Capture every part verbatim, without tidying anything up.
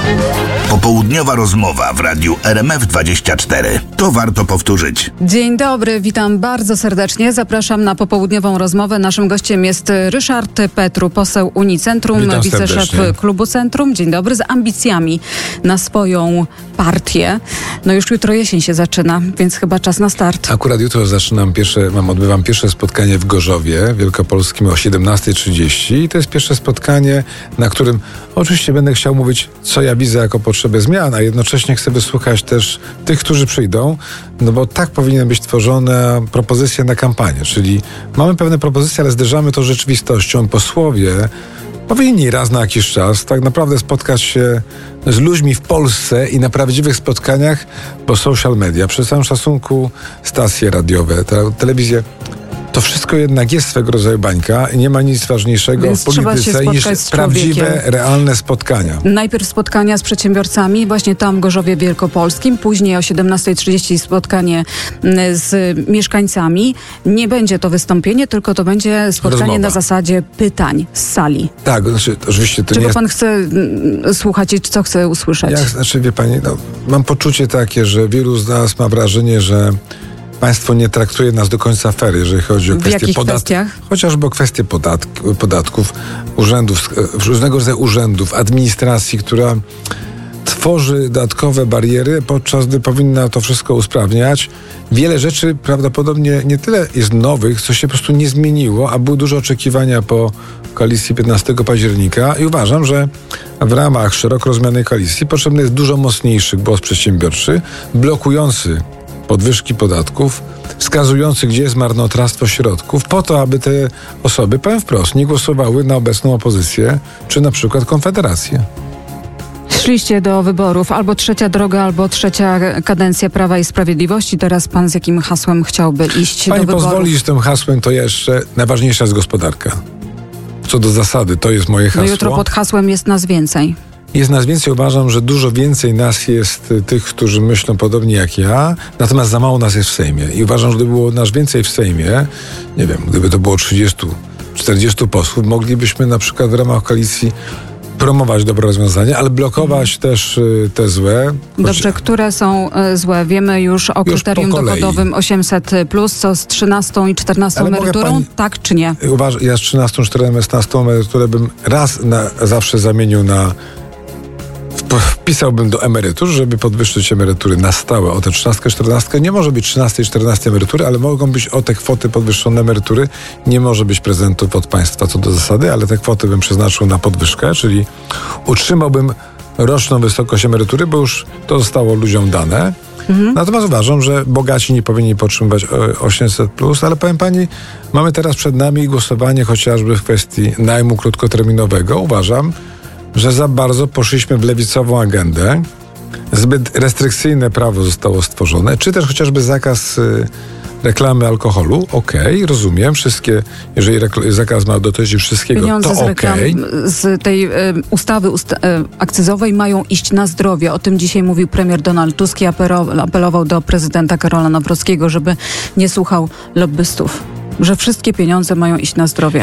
Popołudniowa rozmowa w radiu R M F dwadzieścia cztery. To warto powtórzyć. Dzień dobry, witam bardzo serdecznie. Zapraszam na popołudniową rozmowę. Naszym gościem jest Ryszard Petru, poseł Unii Centrum, Witam wiceszef serdecznie. Klubu Centrum. Dzień dobry, z ambicjami na swoją partię. No już jutro jesień się zaczyna, więc chyba czas na start. Akurat jutro zaczynam pierwsze, mam, odbywam pierwsze spotkanie w Gorzowie Wielkopolskim o siedemnasta trzydzieści i to jest pierwsze spotkanie, na którym oczywiście będę chciał mówić, co ja widzę jako potrzebę zmian, a jednocześnie chcę wysłuchać też tych, którzy przyjdą, no bo tak powinien być tworzona propozycja na kampanię, czyli mamy pewne propozycje, ale zderzamy to z rzeczywistością. Posłowie powinni raz na jakiś czas tak naprawdę spotkać się z ludźmi w Polsce i na prawdziwych spotkaniach, bo social media, przy całym szacunku stacje radiowe, te, telewizje, to wszystko jednak jest swego rodzaju bańka i nie ma nic ważniejszego Więc w polityce niż prawdziwe, realne spotkania. Najpierw spotkania z przedsiębiorcami, właśnie tam w Gorzowie Wielkopolskim, później o siedemnasta trzydzieści spotkanie z mieszkańcami. Nie będzie to wystąpienie, tylko to będzie spotkanie Rozmowa. na zasadzie pytań z sali. Tak, znaczy, oczywiście to Czego nie jest... pan chce mm, słuchać i co chce usłyszeć? Ja, znaczy, wie pani, no, mam poczucie takie, że wielu z nas ma wrażenie, że państwo nie traktuje nas do końca fair, jeżeli chodzi o W kwestie jakich podatków. kwestiach? Chociażby o kwestie podatk, podatków, urzędów, różnego rodzaju urzędów, administracji, która tworzy dodatkowe bariery, podczas gdy powinna to wszystko usprawniać. Wiele rzeczy prawdopodobnie nie tyle jest nowych, co się po prostu nie zmieniło, a były duże oczekiwania po koalicji piętnastego października i uważam, że w ramach szeroko rozumianej koalicji potrzebny jest dużo mocniejszy głos przedsiębiorczy, blokujący podwyżki podatków, wskazujący, gdzie jest marnotrawstwo środków, po to, aby te osoby, powiem wprost, nie głosowały na obecną opozycję, czy na przykład Konfederację. Szliście do wyborów, albo trzecia droga, albo trzecia kadencja Prawa i Sprawiedliwości. Teraz pan z jakim hasłem chciałby iść Pani do wyborów? pozwoli, że tym hasłem to jeszcze najważniejsza jest gospodarka. Co do zasady, to jest moje hasło. No jutro pod hasłem jest nas więcej. Jest nas więcej, uważam, że dużo więcej nas jest tych, którzy myślą podobnie jak ja, natomiast za mało nas jest w Sejmie. I uważam, że gdyby było nas więcej w Sejmie, nie wiem, gdyby to było trzydziestu czterdziestu posłów, moglibyśmy na przykład w ramach koalicji promować dobre rozwiązania, ale blokować hmm. też y, te złe. Dobrze, które są y, złe? Wiemy już o już kryterium dochodowym osiemset plus, co z trzynastą i czternastą ale emeryturą, pani, tak czy nie? Uważ, ja z trzynastą, czternastą emeryturę bym raz na zawsze zamienił na wpisałbym do emerytur, żeby podwyższyć emerytury na stałe o te trzynastkę, czternastkę. Nie może być trzynastej i czternastej emerytury, ale mogą być o te kwoty podwyższone emerytury. Nie może być prezentów od państwa co do zasady, ale te kwoty bym przeznaczył na podwyżkę, czyli utrzymałbym roczną wysokość emerytury, bo już to zostało ludziom dane. Mhm. Natomiast uważam, że bogaci nie powinni potrzebować osiemset plus, ale powiem pani, mamy teraz przed nami głosowanie chociażby w kwestii najmu krótkoterminowego. Uważam, że za bardzo poszliśmy w lewicową agendę. Zbyt restrykcyjne prawo zostało stworzone, czy też chociażby zakaz y, reklamy alkoholu. Okej, okay, rozumiem. Wszystkie, jeżeli rekl- zakaz ma dotyczyć wszystkiego, pieniądze to z reklam, okej. z tej y, ustawy ust- y, akcyzowej mają iść na zdrowie. O tym dzisiaj mówił premier Donald Tusk i apero- apelował do prezydenta Karola Nawrockiego, żeby nie słuchał lobbystów. Że wszystkie pieniądze mają iść na zdrowie.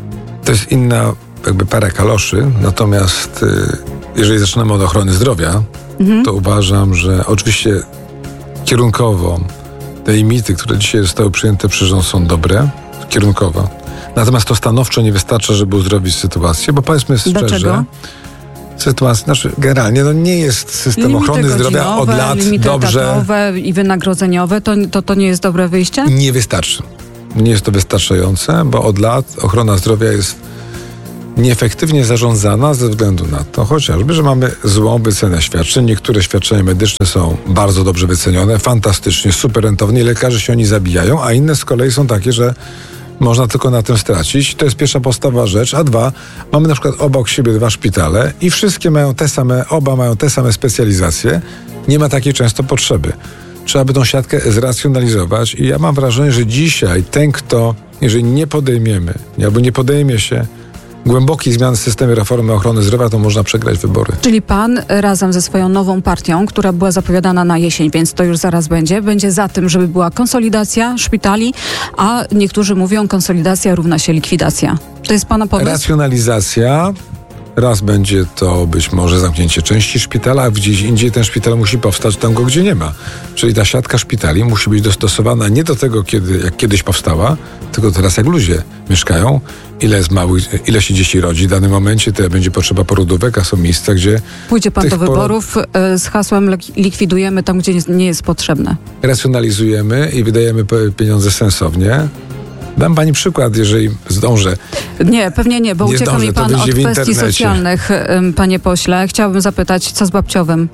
To jest inna jakby para kaloszy, natomiast y, jeżeli zaczynamy od ochrony zdrowia, mhm. to uważam, że oczywiście kierunkowo te limity, które dzisiaj zostały przyjęte przez rząd, są dobre, kierunkowo. Natomiast to stanowczo nie wystarcza, żeby uzdrowić sytuację, bo powiedzmy szczerze, dlaczego? Sytuacja, znaczy generalnie no nie jest system limity ochrony zdrowia od lat limity dobrze. etatowe i wynagrodzeniowe, to, to, to nie jest dobre wyjście? Nie wystarczy. Nie jest to wystarczające, bo od lat ochrona zdrowia jest nieefektywnie zarządzana ze względu na to chociażby, że mamy złą wycenę świadczeń. Niektóre świadczenia medyczne są bardzo dobrze wycenione, fantastycznie, super rentownie, lekarze się oni zabijają, a inne z kolei są takie, że można tylko na tym stracić. To jest pierwsza podstawowa rzecz. A dwa, mamy na przykład obok siebie dwa szpitale i wszystkie mają te same, oba mają te same specjalizacje. Nie ma takiej często potrzeby. Trzeba by tą siatkę zracjonalizować i ja mam wrażenie, że dzisiaj ten, kto, jeżeli nie podejmiemy, albo nie podejmie się głębokiej zmiany w systemie reformy ochrony zdrowia, to można przegrać wybory. Czyli pan razem ze swoją nową partią, która była zapowiadana na jesień, więc to już zaraz będzie, będzie za tym, żeby była konsolidacja szpitali, a niektórzy mówią, konsolidacja równa się likwidacja. To jest pana pomysł? Racjonalizacja, Raz będzie to być może zamknięcie części szpitala, a gdzieś indziej ten szpital musi powstać tam go, gdzie nie ma. Czyli ta siatka szpitali musi być dostosowana nie do tego, kiedy, jak kiedyś powstała, tylko teraz jak ludzie mieszkają, ile jest małych, ile się dzieci rodzi w danym momencie, tyle będzie potrzeba porodówek, a są miejsca, gdzie... Pójdzie pan do porod... wyborów z hasłem likwidujemy tam, gdzie nie jest potrzebne. Racjonalizujemy i wydajemy pieniądze sensownie. Dam pani przykład, jeżeli zdążę. Nie, pewnie nie, bo nie ucieka zdążę, mi pan od kwestii socjalnych, panie pośle. Chciałabym zapytać, co z babciowym?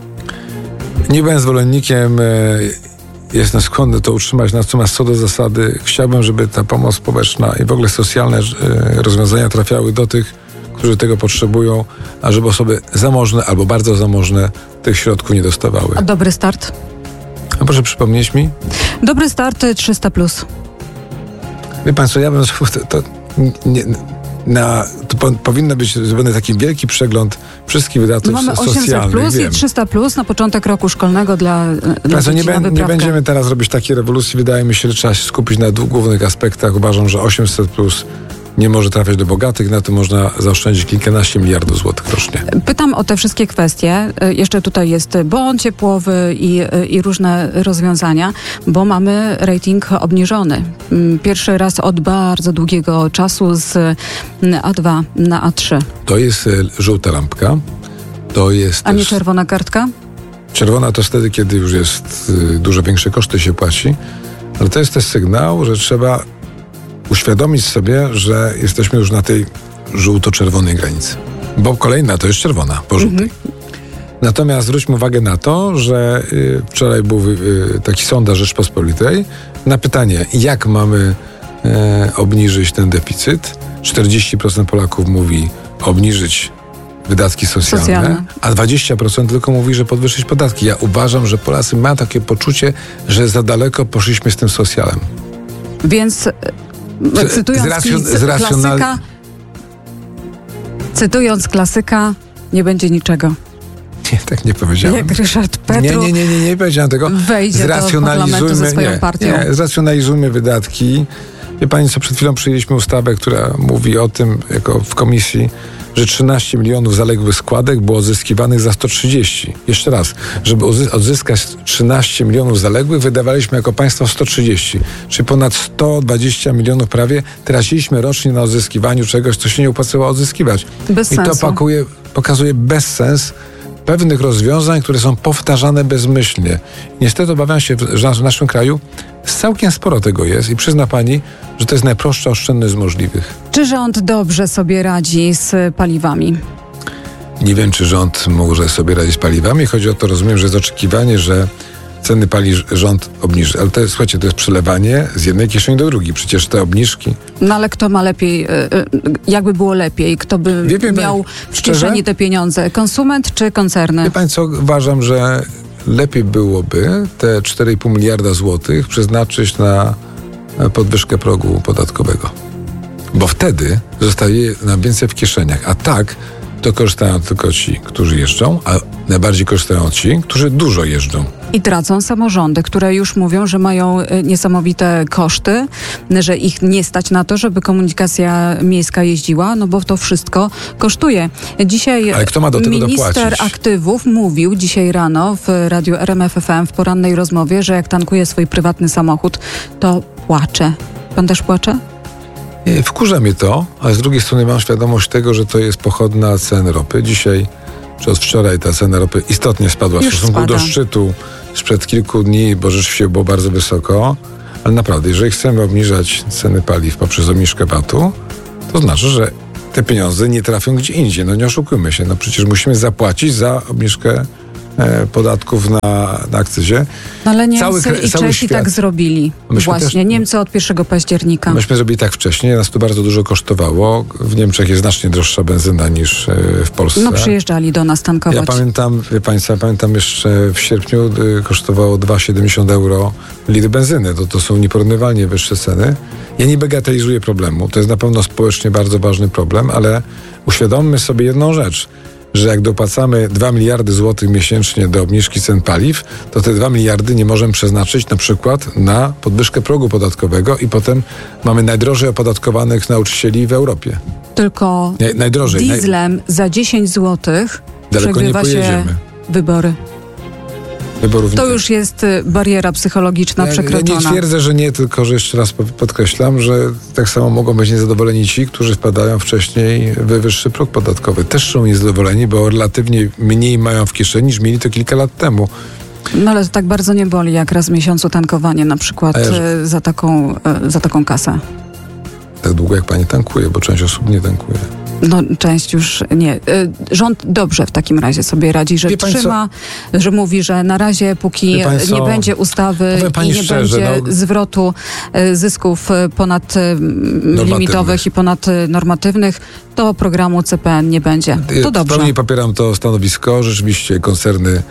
Nie byłem zwolennikiem, jestem skłonny to utrzymać, natomiast co do zasady chciałbym, żeby ta pomoc społeczna i w ogóle socjalne rozwiązania trafiały do tych, którzy tego potrzebują, a żeby osoby zamożne albo bardzo zamożne tych środków nie dostawały. A dobry start? A proszę przypomnieć mi? Dobry start trzysta plus. Wie pan co, ja bym to, to, nie, na, to po, powinno być zrobiony taki wielki przegląd wszystkich wydatków Mamy socjalnych. osiemset plus wiem. i trzysta plus na początek roku szkolnego dla, dla co, nie, na nie będziemy teraz robić takiej rewolucji. Wydaje mi się, że trzeba się skupić na dwóch głównych aspektach. Uważam, że osiemset plus nie może trafiać do bogatych, na tym można zaoszczędzić kilkanaście miliardów złotych rocznie. Pytam o te wszystkie kwestie. Jeszcze tutaj jest bon ciepłowy i, i różne rozwiązania, bo mamy rating obniżony. Pierwszy raz od bardzo długiego czasu z A dwa na A trzy. To jest żółta lampka. To jest A nie też... czerwona kartka? Czerwona to wtedy, kiedy już jest dużo większe koszty się płaci, ale to jest też sygnał, że trzeba uświadomić sobie, że jesteśmy już na tej żółto-czerwonej granicy. Bo kolejna to jest czerwona, po żółtej. Mhm. Natomiast zwróćmy uwagę na to, że y, wczoraj był y, taki sondaż Rzeczpospolitej na pytanie, jak mamy y, obniżyć ten deficyt. czterdzieści procent Polaków mówi obniżyć wydatki socjalne, socjalne, a dwadzieścia procent tylko mówi, że podwyższyć podatki. Ja uważam, że Polacy mają takie poczucie, że za daleko poszliśmy z tym socjalem. Więc cytując, z racjon- z racjonal- klasyka, cytując klasyka, nie będzie niczego. Nie, tak nie powiedziałem. Jak Ryszard Petru nie, nie, nie, nie, nie powiedziałem tego. Wejdzie do parlamentu ze swoją nie, partią. Nie, zracjonalizujmy wydatki. Wie pani co, przed chwilą przyjęliśmy ustawę, która mówi o tym, jako w komisji, że trzynaście milionów zaległych składek było odzyskiwanych za sto trzydzieści. Jeszcze raz, żeby odzyskać trzynaście milionów zaległych, wydawaliśmy jako państwo sto trzydzieści. Czyli ponad sto dwadzieścia milionów prawie traciliśmy rocznie na odzyskiwaniu czegoś, co się nie opłacało odzyskiwać. Bez I sensu. to pakuje, pokazuje bezsens pewnych rozwiązań, które są powtarzane bezmyślnie. Niestety obawiam się, że w naszym kraju całkiem sporo tego jest i przyzna pani, że to jest najprostsza oszczędność z możliwych. Czy rząd dobrze sobie radzi z paliwami? Nie wiem, czy rząd może sobie radzić z paliwami. Chodzi o to, rozumiem, że jest oczekiwanie, że ceny paliw rząd obniży. Ale to jest, słuchajcie, to jest przelewanie z jednej kieszeni do drugiej. Przecież te obniżki... No ale kto ma lepiej, jakby było lepiej? Kto by wie, wie, miał w szczerze? kieszeni te pieniądze? Konsument czy koncerny? Wie pani co, uważam, że lepiej byłoby te cztery i pół miliarda złotych przeznaczyć na podwyżkę progu podatkowego. Bo wtedy zostaje nam więcej w kieszeniach. A tak to korzystają tylko ci, którzy jeżdżą, a najbardziej korzystają ci, którzy dużo jeżdżą. I tracą samorządy, które już mówią, że mają niesamowite koszty, że ich nie stać na to, żeby komunikacja miejska jeździła, no bo to wszystko kosztuje. Dzisiaj Ale kto ma do tego minister dopłacić? aktywów mówił dzisiaj rano w radiu R M F F M w porannej rozmowie, że jak tankuje swój prywatny samochód, to płacze. Pan też płacze? Wkurza mnie to, ale z drugiej strony mam świadomość tego, że to jest pochodna cen ropy. Dzisiaj, czy od wczoraj ta cena ropy istotnie spadła w Już stosunku spada. do szczytu sprzed kilku dni, bo rzeczywiście było bardzo wysoko. Ale naprawdę, jeżeli chcemy obniżać ceny paliw poprzez obniżkę V A T-u, to znaczy, że te pieniądze nie trafią gdzie indziej. No nie oszukujmy się, no przecież musimy zapłacić za obniżkę e, podatków na, na akcyzie. No ale Niemcy Cały, i cały Czesi świat. tak zrobili. Myśmy Właśnie, też- Niemcy od pierwszego października. Myśmy zrobili tak wcześniej, nas to bardzo dużo kosztowało. W Niemczech jest znacznie droższa benzyna niż e, w Polsce. No przyjeżdżali do nas tankować. Ja pamiętam, wie państwo, ja pamiętam jeszcze w sierpniu y, kosztowało dwa siedemdziesiąt euro litr benzyny. To, to są nieporównywalnie wyższe ceny. Ja nie bagatelizuję problemu. To jest na pewno społecznie bardzo ważny problem, ale uświadommy sobie jedną rzecz. że jak dopłacamy dwa miliardy złotych miesięcznie do obniżki cen paliw, to te dwa miliardy nie możemy przeznaczyć na przykład na podwyżkę progu podatkowego i potem mamy najdrożej opodatkowanych nauczycieli w Europie. Tylko Nie, najdrożej. dieslem naj... za dziesięć złotych Daleko nie pojedziemy. się wybory. Wyborów To nie już jest bariera psychologiczna ja, przekroczona. Ja nie twierdzę, że nie, tylko że jeszcze raz podkreślam, że tak samo mogą być niezadowoleni ci, którzy wpadają wcześniej w wyższy próg podatkowy. Też są niezadowoleni, bo relatywnie mniej mają w kieszeni, niż mieli to kilka lat temu. No ale to tak bardzo nie boli, jak raz w miesiącu tankowanie na przykład ja, że... za, taką, za taką kasę. Tak długo jak pani tankuje, bo część osób nie tankuje. No część już nie. Rząd dobrze w takim razie sobie radzi, że trzyma, co? że mówi, że na razie póki nie będzie ustawy i nie szczerze, będzie no... zwrotu zysków ponadlimitowych i ponadnormatywnych, to programu C P N nie będzie. To dobrze. W pełni popieram to stanowisko. Rzeczywiście koncerny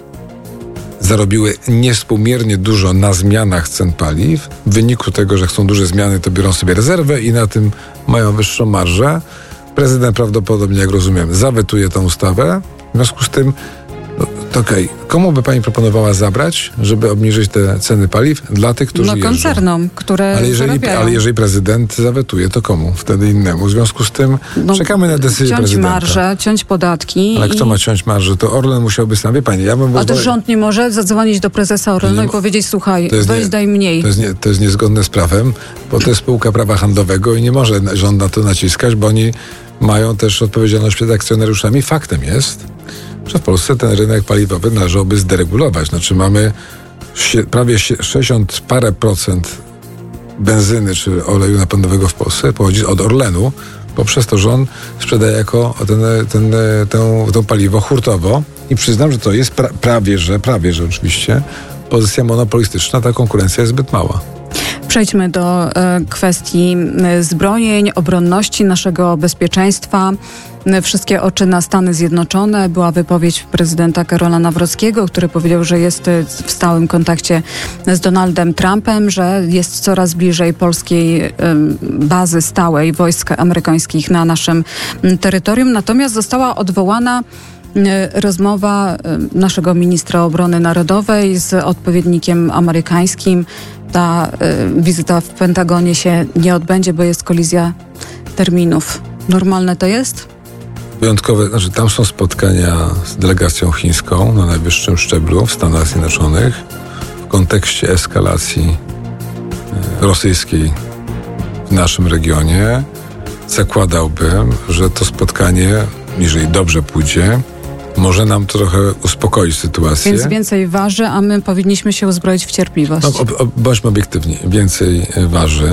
zarobiły niewspółmiernie dużo na zmianach cen paliw. W wyniku tego, że chcą duże zmiany, to biorą sobie rezerwę i na tym mają wyższą marżę. Prezydent prawdopodobnie, jak rozumiem, zawetuje tę ustawę. W związku z tym, no, to okej, okay. Komu by pani proponowała zabrać, żeby obniżyć te ceny paliw? Dla tych, którzy No koncernom, jeżdżą. które ale jeżeli, zarabiają. ale jeżeli prezydent zawetuje, to komu? Wtedy innemu. W związku z tym no, czekamy na decyzję ciąć prezydenta. marżę, ciąć podatki. Ale i... kto ma ciąć marżę? To Orlen musiałby sam, wie pani, ja bym... A to rząd nie może zadzwonić do prezesa Orlenu i powiedzieć, słuchaj, weź nie, daj mniej. To jest, nie, to jest niezgodne z prawem, bo to jest spółka prawa handlowego i nie może rząd na to naciskać, bo oni mają też odpowiedzialność przed akcjonariuszami. Faktem jest, że w Polsce ten rynek paliwowy należałoby zderegulować. Znaczy mamy sie, prawie sześćdziesiąt parę procent benzyny czy oleju napędowego w Polsce pochodzi od Orlenu, bo przez to rząd sprzedaje jako ten, ten, ten, to paliwo hurtowo i przyznam, że to jest pra, prawie, że, prawie, że oczywiście pozycja monopolistyczna, ta konkurencja jest zbyt mała. Przejdźmy do e, kwestii zbrojeń, obronności, naszego bezpieczeństwa. Wszystkie oczy na Stany Zjednoczone. Była wypowiedź prezydenta Karola Nawrockiego, który powiedział, że jest w stałym kontakcie z Donaldem Trumpem, że jest coraz bliżej polskiej e, bazy stałej wojsk amerykańskich na naszym terytorium. Natomiast została odwołana rozmowa naszego ministra obrony narodowej z odpowiednikiem amerykańskim. Ta y, wizyta w Pentagonie się nie odbędzie, bo jest kolizja terminów. Normalne to jest? Wyjątkowe, znaczy tam są spotkania z delegacją chińską na najwyższym szczeblu w Stanach Zjednoczonych w kontekście eskalacji y, rosyjskiej w naszym regionie. Zakładałbym, że to spotkanie, jeżeli dobrze pójdzie, może nam trochę uspokoić sytuację. Więc więcej waży, a my powinniśmy się uzbroić w cierpliwość. No, ob, ob, bądźmy obiektywni. Więcej waży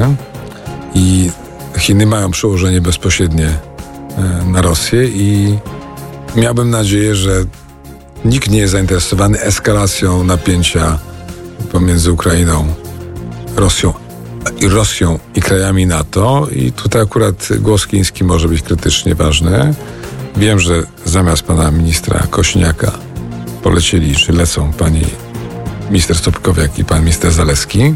i Chiny mają przełożenie bezpośrednie e, na Rosję i miałbym nadzieję, że nikt nie jest zainteresowany eskalacją napięcia pomiędzy Ukrainą, Rosją i Rosją i krajami NATO i tutaj akurat głos chiński może być krytycznie ważny. Wiem, że zamiast pana ministra Kośniaka polecieli, czy lecą pani minister Stopkowiak i pan minister Zalewski.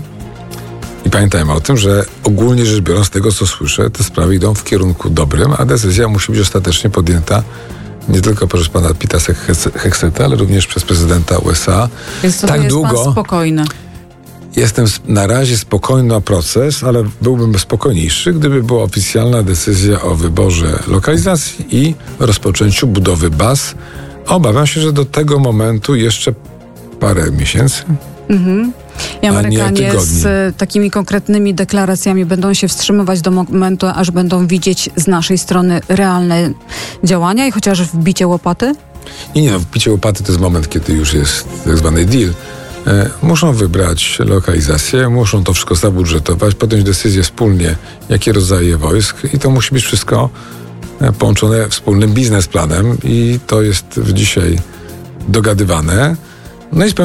I pamiętajmy o tym, że ogólnie rzecz biorąc, z tego co słyszę, te sprawy idą w kierunku dobrym, a decyzja musi być ostatecznie podjęta nie tylko przez pana Pita Hegseta, ale również przez prezydenta U S A. Więc to tak jest długo, pan spokojny. Jestem na razie spokojny na proces, ale byłbym spokojniejszy, gdyby była oficjalna decyzja o wyborze lokalizacji i rozpoczęciu budowy baz. Obawiam się, że do tego momentu jeszcze parę miesięcy. Mhm. I Amerykanie z takimi konkretnymi deklaracjami będą się wstrzymywać do momentu, aż będą widzieć z naszej strony realne działania i chociaż wbicie łopaty? Nie, nie, no, wbicie łopaty to jest moment, kiedy już jest tak zwany deal. Muszą wybrać lokalizację, muszą to wszystko zabudżetować, podjąć decyzję wspólnie, jakie rodzaje wojsk i to musi być wszystko połączone wspólnym biznesplanem i to jest dzisiaj dogadywane. No i